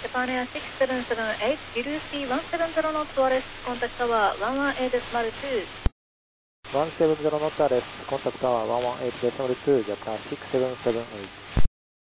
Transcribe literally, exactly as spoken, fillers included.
Japan Air six seven seven eight, you do see one seven zero knots wireless, contact tower one one eight decimal two. one seven zero knots wireless, contact tower one one eight decimal two, Japan six seven seven eight.